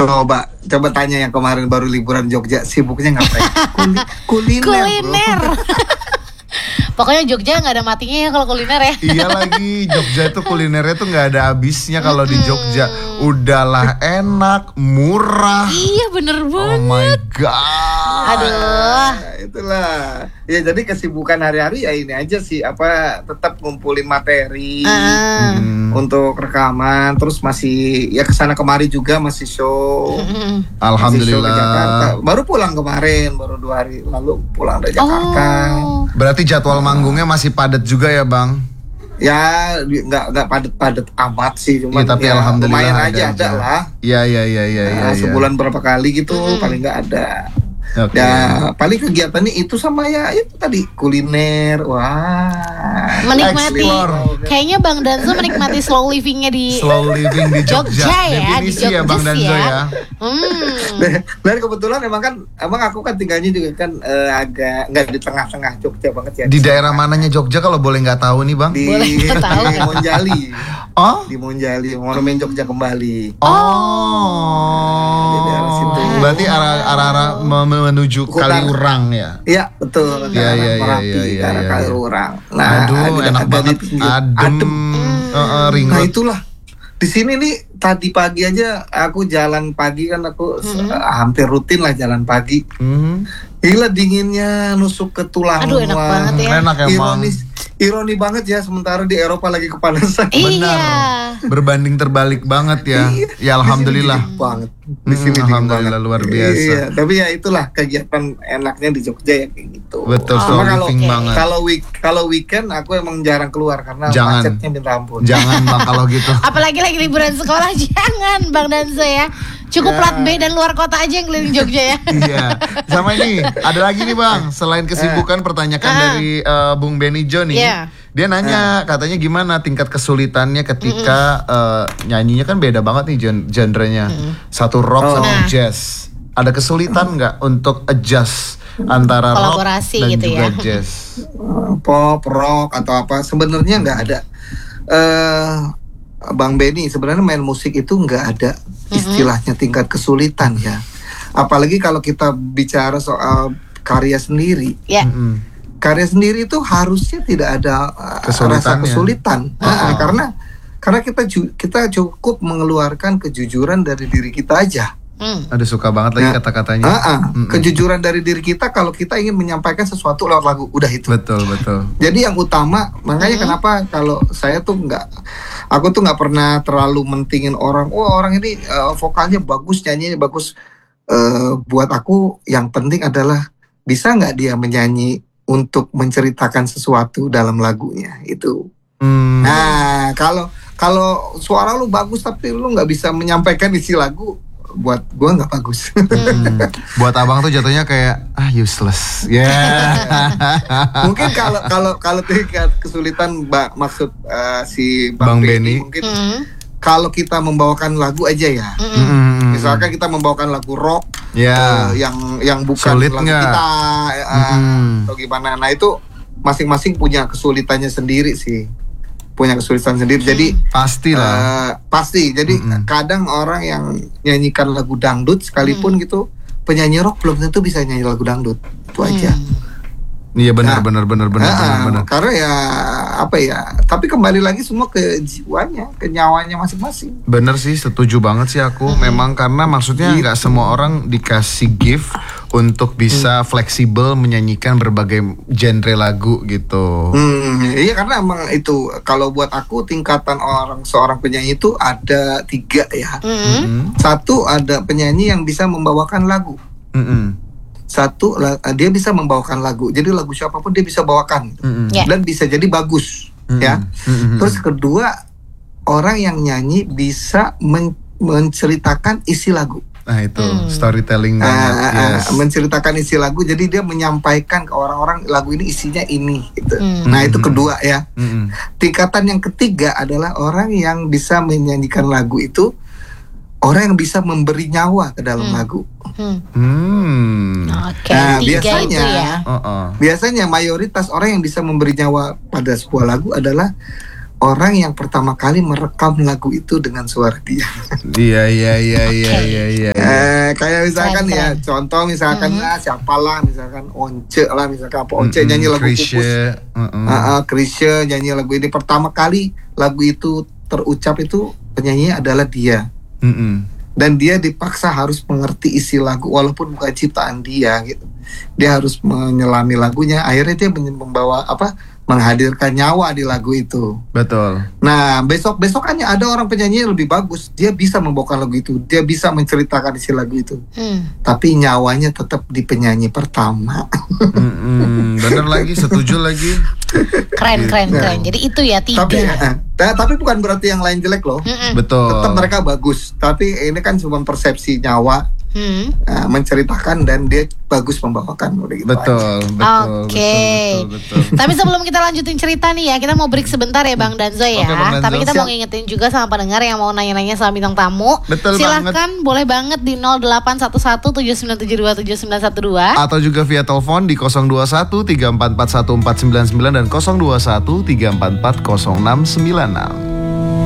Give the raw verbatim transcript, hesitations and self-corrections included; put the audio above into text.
Coba, coba tanya yang kemarin baru liburan Jogja, sibuknya ngapain? Kuli, kuliner, kuliner. Pokoknya Jogja nggak ada matinya ya kalau kuliner ya. Iya lagi, Jogja itu kulinernya tuh nggak ada habisnya kalau di Jogja. Udahlah enak, murah. Iya bener banget. Oh my god. Aduh. Nah, itulah. Ya jadi kesibukan hari-hari ya ini aja sih, apa tetap ngumpulin materi Ah. Hmm. untuk rekaman, terus masih ya kesana kemari juga masih show. Mm-mm. Masih show ke Jakarta. Alhamdulillah. Baru pulang kemarin, baru dua hari lalu pulang dari Jakarta. Oh. Berarti jadwal manggungnya masih padat juga ya Bang? Ya nggak nggak padat-padat amat sih, cuma Iya, tapi ya, alhamdulillah lumayan ada aja ada aja. lah. Iya iya iya iya. Nah, iya. sebulan berapa kali gitu paling nggak ada. Oke. Ya paling kegiatannya itu sama ya itu tadi kuliner. Wah, Menikmati. Explore. Kayaknya Bang Danzo menikmati slow livingnya di Slow living di Jogja. Jogja ya, di Definisi ya Bang Jogja Danzo ya. ya. Hmm. dan kebetulan emang kan emang aku kan tinggalnya juga kan eh, agak nggak di tengah-tengah Jogja banget ya. Di daerah mananya Jogja kalau boleh nggak tahu nih Bang? Di, Boleh nggak tahu di nggak? Monjali. Oh? Di Monjali, Monumen Jogja Kembali. Oh. Di daerah situ. Berarti arah arah, arah me- menuju Hutan. Kaliurang ya. Iya betul. Iya, Ke arah iya, iya, Merapi, iya, iya, ke arah iya. Kaliurang. Nah, Aduh, agak- enak agak banget, di pinggir. adem, Eh, eh, ring Nah road. itulah di sini nih tadi pagi aja aku jalan pagi kan aku Mhm. eh, hampir rutin lah jalan pagi. Hmm. Gila dinginnya nusuk ke tulang. Aduh, enak Wah. banget ya. Enak emang. Ironis, ironi banget ya sementara di Eropa lagi kepanasan. Iya. Berbanding terbalik banget ya. Iya. Ya alhamdulillah. Di sini dingin banget. Di Hmm, sini dingin alhamdulillah, banget. luar biasa. Iya, tapi ya itulah kegiatan enaknya di Jogja ya kayak gitu. Betul, Oh, slow Sama kalau living oke. banget. kalau week kalau weekend aku emang jarang keluar karena Jangan. macetnya minta ampun. Jangan Bang kalau gitu. Apalagi lagi liburan sekolah jangan Bang Danzo ya. Cukup Ya. plat B dan luar kota aja yang keliling Jogja ya. Iya. Sama ini, ada lagi nih Bang. Selain kesibukan pertanyaan Ah. dari eh, Bung Benny Jo nih. Iya. Dia nanya katanya gimana tingkat kesulitannya ketika eh, nyanyinya kan beda banget nih gen- genrenya. Satu rock Oh. sama Nah. jazz. Ada kesulitan nggak untuk adjust antara rock Kolaborasi dan gitu juga ya. jazz? Pop, rock atau apa sebenarnya nggak ada. Eh Bang Benny sebenarnya main musik itu nggak ada istilahnya tingkat kesulitan ya. Apalagi kalau kita bicara soal karya sendiri. Ya. Mm-mm. Karya sendiri itu harusnya tidak ada uh, rasa Kesulitannya. kesulitan. Oh. Nah, karena karena kita ju- kita cukup mengeluarkan kejujuran dari diri kita aja. Hmm. Aduh suka banget lagi Nah, kata-katanya. Ah, ah. Mm-mm. Kejujuran dari diri kita kalau kita ingin menyampaikan sesuatu lewat lagu, udah itu. Betul betul. Jadi yang utama, makanya Mhm. kenapa kalau saya tuh nggak, aku tuh nggak pernah terlalu mentingin orang. Oh orang ini uh, vokalnya bagus, nyanyinya bagus. Uh, buat aku yang penting adalah bisa nggak dia menyanyi untuk menceritakan sesuatu dalam lagunya itu. Hmm. Nah kalau kalau suara lu bagus tapi lu nggak bisa menyampaikan isi lagu, buat gua nggak bagus. Hmm. Buat abang tuh jatuhnya kayak ah useless. Ya. Mungkin kalau kalau kalau tingkat kesulitan mbak maksud uh, si Bang, Bang Benny, Benny. mungkin Hmm. kalau kita membawakan lagu aja ya. Hmm. Mm-mm. Misalkan kita membawakan lagu rock Ya. eh, yang yang bukan Sulit lagu nggak? kita eh, Mm-mm. atau gimana. Nah itu masing-masing punya kesulitannya sendiri sih. Punya kesulitan sendiri. Jadi Pasti lah. eh, pasti. Jadi Mm-mm. kadang orang yang nyanyikan lagu dangdut sekalipun gitu, penyanyi rock belum tentu bisa nyanyi lagu dangdut. Itu aja. Iya benar Nah, benar benar benar Ah, benar benar. Karena ya apa ya, tapi kembali lagi semua ke jiwanya, ke nyawanya masing-masing. Bener sih, setuju banget sih aku. Memang karena maksudnya Gitu. nggak semua orang dikasih gift untuk bisa fleksibel menyanyikan berbagai genre lagu gitu. Hmm, iya karena emang itu kalau buat aku tingkatan orang seorang penyanyi itu ada tiga ya. Hmm. Mm-mm. Satu ada penyanyi yang bisa membawakan lagu. Mm-mm. Satu la- dia bisa membawakan lagu. Jadi lagu siapapun dia bisa bawakan Mm-mm. Ya. dan bisa jadi bagus Mm-mm. ya. Mm-mm. Terus kedua orang yang nyanyi bisa men- menceritakan isi lagu. Nah itu Hmm. storytelling Ah, banget. ah, ah, Yes. menceritakan isi lagu. Jadi dia menyampaikan ke orang-orang lagu ini isinya ini gitu. Hmm. Nah itu kedua ya. Mm-mm. Tingkatan yang ketiga adalah orang yang bisa menyanyikan lagu itu orang yang bisa memberi nyawa ke dalam Hmm. lagu. Hmm. Hmm. Oke, Nah, tiga biasanya- itu ya. Uh-uh. Biasanya mayoritas orang yang bisa memberi nyawa pada sebuah lagu adalah orang yang pertama kali merekam lagu itu dengan suara dia. Iya iya iya iya iya iya. Eh, kayak misalkan Keren, ya, keren. contoh misalkan lah siapalah, misalkan Once lah, misalkan apa Once Mm-mm, nyanyi lagu Chrisye, Pupus, mm-mm. uh, uh, Chrisye nyanyi lagu ini pertama kali lagu itu terucap itu penyanyinya adalah dia, Mm-mm. dan dia dipaksa harus mengerti isi lagu walaupun bukan ciptaan dia gitu. Dia harus menyelami lagunya, akhirnya dia men- membawa apa menghadirkan nyawa di lagu itu. Betul. Nah, besok-besokannya ada orang penyanyi yang lebih bagus. Dia bisa membawakan lagu itu. Dia bisa menceritakan isi lagu itu. Hmm. Tapi nyawanya tetap di penyanyi pertama. Mm-mm. Bener lagi, setuju lagi. Keren, keren, keren. Jadi itu ya tiga. Tapi eh, ta- tapi bukan berarti yang lain jelek loh. Mm-mm. Betul. Tetap mereka bagus. Tapi ini kan cuma persepsi nyawa Hmm. eh, menceritakan, dan dia bagus membawakan. Udah gitu aja. Betul, betul, Oke. betul, betul, betul. Tapi sebelum kita lanjutin cerita nih ya, kita mau break sebentar ya Bang Danzo ya. Oke, Bang Danzo. Tapi kita mau Siap. ngingetin juga sama pendengar yang mau nanya-nanya sama bintang tamu. Betul Silahkan boleh banget di nol delapan satu satu tujuh sembilan tujuh dua tujuh sembilan satu dua. Atau juga via telepon di nol dua satu tiga empat empat satu empat sembilan sembilan dan nol dua satu tiga empat empat nol enam sembilan enam.